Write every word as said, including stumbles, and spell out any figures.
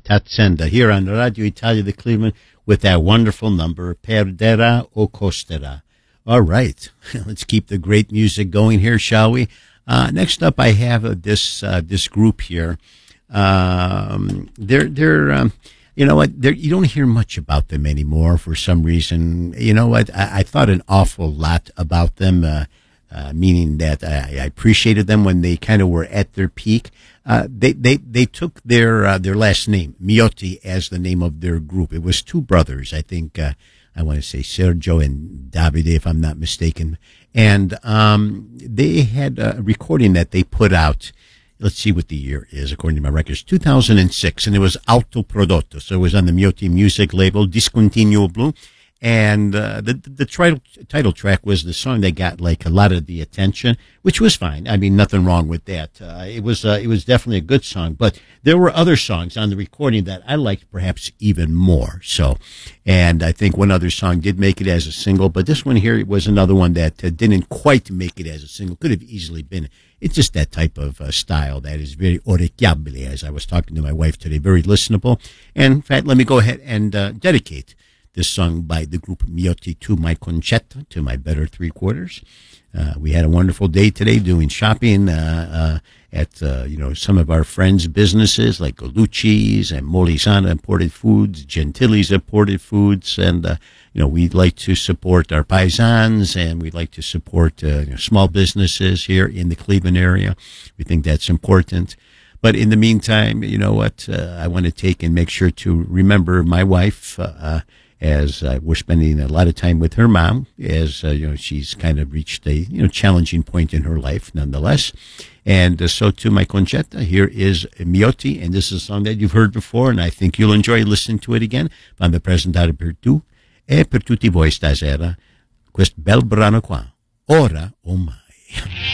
Tatsenda here on Radio Italia de Cleveland with that wonderful number, Perdera o Costera. All right, let's keep the great music going here, shall we? Uh, next up, I have uh, this uh, this group here. Um, they're they're um, you know what? They're, you don't hear much about them anymore for some reason. You know what? I, I thought an awful lot about them. Uh, Uh, meaning that I, I appreciated them when they kind of were at their peak. Uh, they, they, they took their, uh, their last name, Miotti, as the name of their group. It was two brothers, I think, uh, I want to say Sergio and Davide, if I'm not mistaken. And, um, they had a recording that they put out. Let's see what the year is, according to my records, two thousand six, and it was Autoprodotto. So it was on the Miotti music label, Discontinuo Blu. And uh, the the title title track was the song that got like a lot of the attention, which was fine. I mean, nothing wrong with that. Uh, it was uh, it was definitely a good song. But there were other songs on the recording that I liked perhaps even more. So, and I think one other song did make it as a single, but this one here was another one that uh, didn't quite make it as a single. Could have easily been. It's just that type of uh, style that is very orecchiabile, as I was talking to my wife today, very listenable. And in fact, let me go ahead and uh, dedicate this song by the group Miotti to my concetta, to my better three quarters. Uh, we had a wonderful day today doing shopping uh, uh, at uh, you know some of our friends' businesses like Golucci's and Molisana Imported Foods, Gentili's Imported Foods, and uh, you know we'd like to support our paisans and we'd like to support uh, you know, small businesses here in the Cleveland area. We think that's important. But in the meantime, you know what? Uh, I want to take and make sure to remember my wife. Uh, uh, as uh, we're spending a lot of time with her mom, as uh, you know, she's kind of reached a you know challenging point in her life, nonetheless. And uh, so, to my concetta, here is Miotti, and this is a song that you've heard before, and I think you'll enjoy listening to it again. Fammi presentare per tu e per tutti voi stasera questo bel brano qua, Ora o Mai.